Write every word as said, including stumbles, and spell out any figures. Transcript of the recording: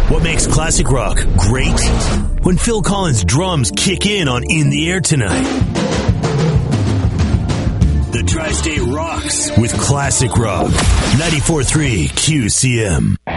What makes classic rock great? When Phil Collins' drums kick in on In the Air Tonight. The Tri-State rocks with classic rock. ninety-four point three Q C M.